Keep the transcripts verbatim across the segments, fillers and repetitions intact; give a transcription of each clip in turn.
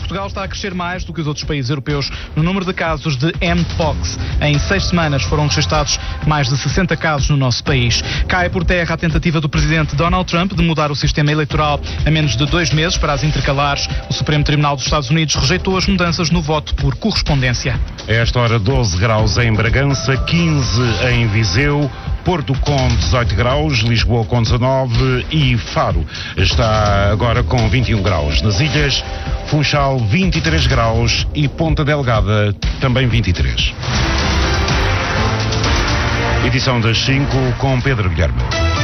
Portugal está a crescer mais do que os outros países europeus no número de casos de M-Pox. Em seis semanas foram registados mais de sessenta casos no nosso país. Cai por terra a tentativa do presidente Donald Trump de mudar o sistema eleitoral a menos de dois meses para as intercalares. O Supremo Tribunal dos Estados Unidos rejeitou as mudanças no voto por correspondência. A esta hora, doze graus em Bragança, quinze em Viseu, Porto com dezoito graus, Lisboa com dezanove e Faro está agora com vinte e um graus. Nas ilhas, Funchal vinte e três graus e Ponta Delgada também vinte e três. Edição das cinco com Pedro Guilherme.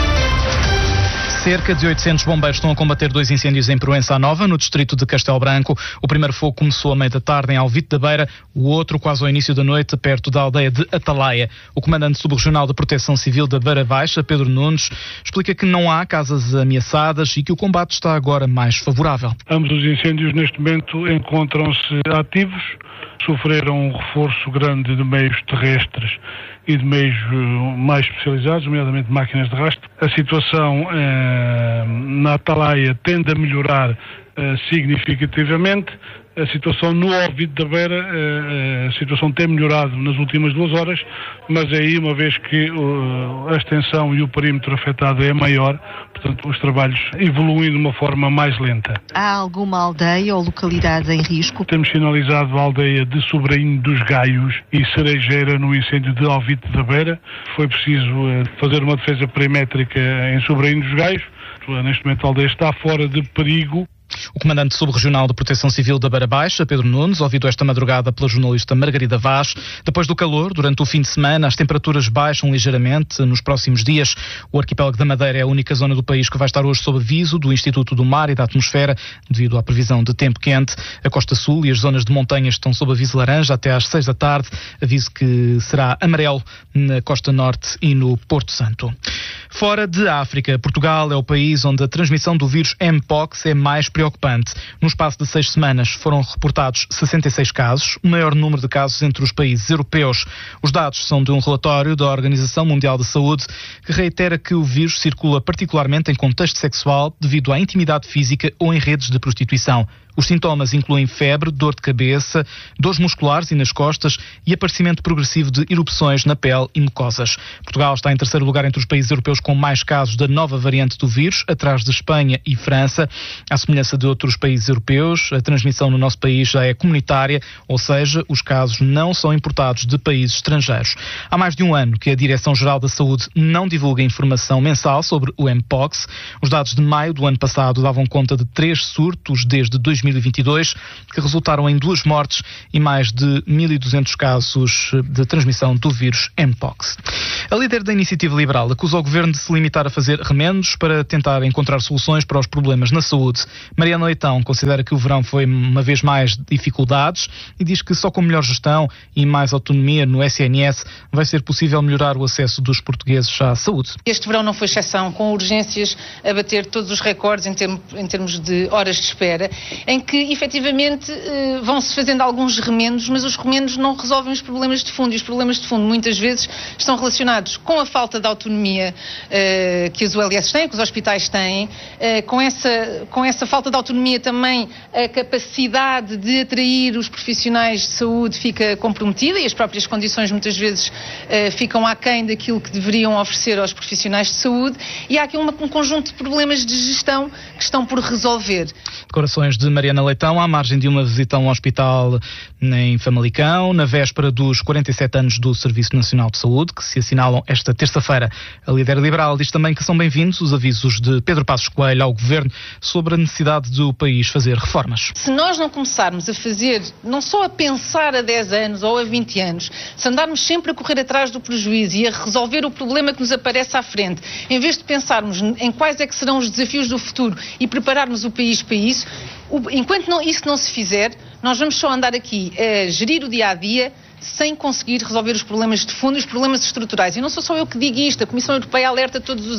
Cerca de oitocentos bombeiros estão a combater dois incêndios em Proença Nova, no distrito de Castelo Branco. O primeiro fogo começou à meia da tarde em Alvite da Beira, o outro quase ao início da noite, perto da aldeia de Atalaia. O comandante subregional de Proteção Civil da Beira Baixa, Pedro Nunes, explica que não há casas ameaçadas e que o combate está agora mais favorável. Ambos os incêndios neste momento encontram-se ativos, sofreram um reforço grande de meios terrestres e de meios mais especializados, nomeadamente máquinas de rastro. A situação eh, na Atalaia tende a melhorar eh, significativamente. A situação no Alvite da Beira, eh, a situação tem melhorado nas últimas duas horas, mas aí, uma vez que uh, a extensão e o perímetro afetado é maior, portanto, os trabalhos evoluem de uma forma mais lenta. Há alguma aldeia ou localidade em risco? Temos sinalizado a aldeia de Sobrainho dos Gaios e Cerejeira no incêndio de Alvite da Beira. Foi preciso uh, fazer uma defesa perimétrica em Sobrainho dos Gaios. Neste momento a aldeia está fora de perigo. O comandante subregional de Proteção Civil da Beira Baixa, Pedro Nunes, ouvido esta madrugada pela jornalista Margarida Vaz. Depois do calor, durante o fim de semana, as temperaturas baixam ligeiramente nos próximos dias. O arquipélago da Madeira é a única zona do país que vai estar hoje sob aviso do Instituto do Mar e da Atmosfera, devido à previsão de tempo quente. A Costa Sul e as zonas de montanhas estão sob aviso laranja até às seis da tarde, aviso que será amarelo na Costa Norte e no Porto Santo. Fora de África, Portugal é o país onde a transmissão do vírus M-Pox é mais preocupante. No espaço de seis semanas foram reportados sessenta e seis casos, o maior número de casos entre os países europeus. Os dados são de um relatório da Organização Mundial da Saúde que reitera que o vírus circula particularmente em contexto sexual devido à intimidade física ou em redes de prostituição. Os sintomas incluem febre, dor de cabeça, dores musculares e nas costas e aparecimento progressivo de erupções na pele e mucosas. Portugal está em terceiro lugar entre os países europeus com mais casos da nova variante do vírus, atrás de Espanha e França. À semelhança de outros países europeus, a transmissão no nosso país já é comunitária, ou seja, os casos não são importados de países estrangeiros. Há mais de um ano que a Direção-Geral da Saúde não divulga informação mensal sobre o M-Pox. Os dados de maio do ano passado davam conta de três surtos desde dois mil e vinte e dois, que resultaram em duas mortes e mais de mil e duzentos casos de transmissão do vírus M-Pox. A líder da Iniciativa Liberal acusa o governo de se limitar a fazer remendos para tentar encontrar soluções para os problemas na saúde. Mariana Leitão considera que o verão foi uma vez mais dificuldades e diz que só com melhor gestão e mais autonomia no S N S vai ser possível melhorar o acesso dos portugueses à saúde. Este verão não foi exceção, com urgências a bater todos os recordes em, termo, em termos de horas de espera, em que efetivamente vão-se fazendo alguns remendos, mas os remendos não resolvem os problemas de fundo, e os problemas de fundo muitas vezes estão relacionados com a falta de autonomia uh, que as U L S têm, que os hospitais têm, uh, com, essa, com essa falta de autonomia também a capacidade de atrair os profissionais de saúde fica comprometida e as próprias condições muitas vezes uh, ficam aquém daquilo que deveriam oferecer aos profissionais de saúde, e há aqui uma, um conjunto de problemas de gestão que estão por resolver. Declarações de Mariana Leitão à margem de uma visita a um hospital em Famalicão, na véspera dos quarenta e sete anos do Serviço Nacional de Saúde, que se assinalam esta terça-feira. A líder liberal diz também que são bem-vindos os avisos de Pedro Passos Coelho ao Governo sobre a necessidade do país fazer reformas. Se nós não começarmos a fazer, não só a pensar a dez anos ou a vinte anos, se andarmos sempre a correr atrás do prejuízo e a resolver o problema que nos aparece à frente, em vez de pensarmos em quais é que serão os desafios do futuro e prepararmos o país para isso, enquanto não, isso não se fizer, nós vamos só andar aqui a gerir o dia-a-dia sem conseguir resolver os problemas de fundo e os problemas estruturais. E não sou só eu que digo isto, a Comissão Europeia alerta todos os anos.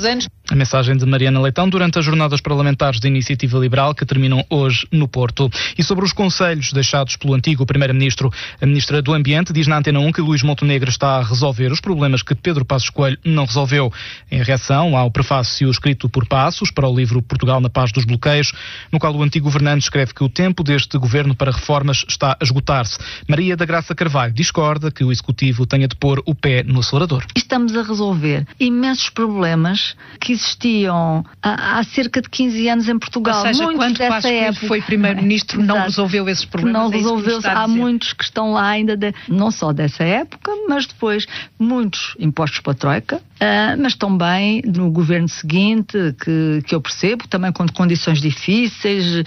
A mensagem de Mariana Leitão durante as jornadas parlamentares da Iniciativa Liberal que terminam hoje no Porto. E sobre os conselhos deixados pelo antigo Primeiro-Ministro, a Ministra do Ambiente diz na Antena um que Luís Montenegro está a resolver os problemas que Pedro Passos Coelho não resolveu. Em reação ao prefácio escrito por Passos para o livro Portugal na Paz dos Bloqueios, no qual o antigo governante escreve que o tempo deste governo para reformas está a esgotar-se. Maria da Graça Carvalho discorda que o Executivo tenha de pôr o pé no acelerador. Estamos a resolver imensos problemas que existiam há, há cerca de quinze anos em Portugal. Ou seja, muitos quando dessa Passos época foi Primeiro-Ministro, não resolveu esses problemas. Não é resolveu-se. Há muitos que estão lá ainda, de, não só dessa época, mas depois muitos impostos para a Troika, uh, mas também no governo seguinte, que, que eu percebo, também com condições difíceis,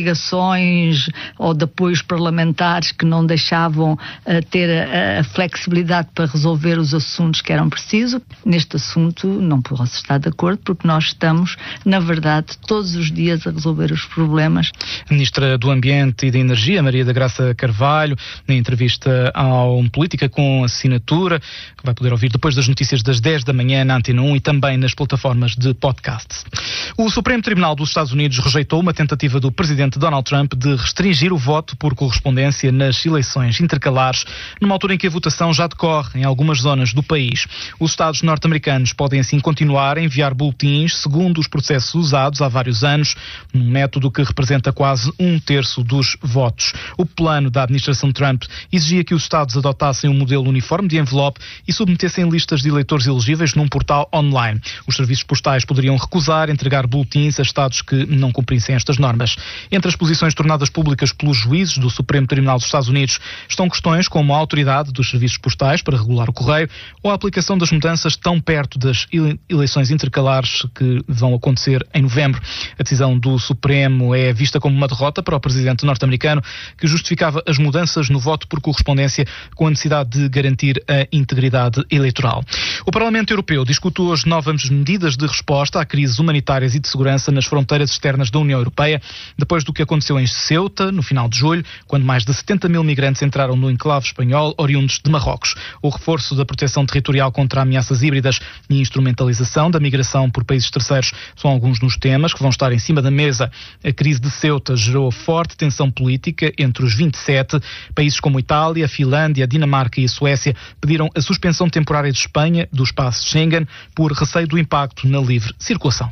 coligações ou de apoios parlamentares que não deixavam uh, ter a, a flexibilidade para resolver os assuntos que eram precisos. Neste assunto não posso estar de acordo, porque nós estamos, na verdade, todos os dias a resolver os problemas. A Ministra do Ambiente e da Energia, Maria da Graça Carvalho, na entrevista ao Política com Assinatura, que vai poder ouvir depois das notícias das dez da manhã na Antena um e também nas plataformas de podcast. O Supremo Tribunal dos Estados Unidos rejeitou uma tentativa do presidente Donald Trump de restringir o voto por correspondência nas eleições intercalares, numa altura em que a votação já decorre em algumas zonas do país. Os Estados norte-americanos podem assim continuar a enviar boletins segundo os processos usados há vários anos, num método que representa quase um terço dos votos. O plano da administração Trump exigia que os Estados adotassem um modelo uniforme de envelope e submetessem listas de eleitores elegíveis num portal online. Os serviços postais poderiam recusar entregar boletins a Estados que não cumprissem estas normas. Entre as posições tornadas públicas pelos juízes do Supremo Tribunal dos Estados Unidos estão questões como a autoridade dos serviços postais para regular o correio ou a aplicação das mudanças tão perto das eleições intercalares que vão acontecer em novembro. A decisão do Supremo é vista como uma derrota para o presidente norte-americano, que justificava as mudanças no voto por correspondência com a necessidade de garantir a integridade eleitoral. O Parlamento Europeu discute hoje novas medidas de resposta a crises humanitárias e de segurança nas fronteiras externas da União Europeia, depois do que aconteceu em Ceuta, no final de julho, quando mais de setenta mil migrantes entraram no enclave espanhol, oriundos de Marrocos. O reforço da proteção territorial contra ameaças híbridas e instrumentalização da migração por países terceiros são alguns dos temas que vão estar em cima da mesa. A crise de Ceuta gerou forte tensão política entre os vinte e sete. Países como Itália, Finlândia, Dinamarca e a Suécia pediram a suspensão temporária de Espanha do espaço Schengen por receio do impacto na livre circulação.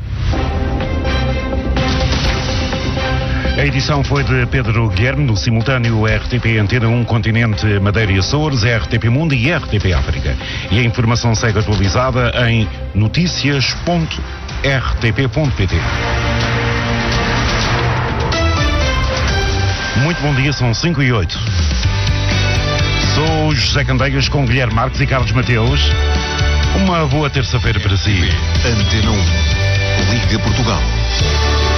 A edição foi de Pedro Guilherme, no simultâneo R T P Antena um Continente, Madeira e Açores, R T P Mundo e R T P África. E a informação segue atualizada em noticias ponto r t p ponto p t. Muito bom dia, são cinco e oito. Sou José Candeias com Guilherme Marques e Carlos Mateus. Uma boa terça-feira para si. Antena um. Liga Portugal.